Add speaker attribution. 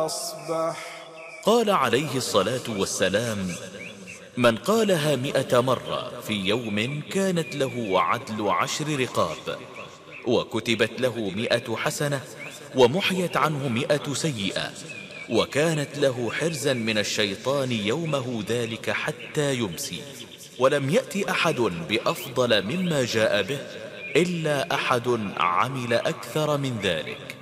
Speaker 1: قال عليه الصلاة والسلام: من قالها 100 مرة في يوم كانت له عدل 10 رقاب، وكتبت له 100 حسنة، ومحيت عنه 100 سيئة، وكانت له حرزا من الشيطان يومه ذلك حتى يمسي. ولم يأت أحد بأفضل مما جاء به إلا أحد عمل أكثر من ذلك.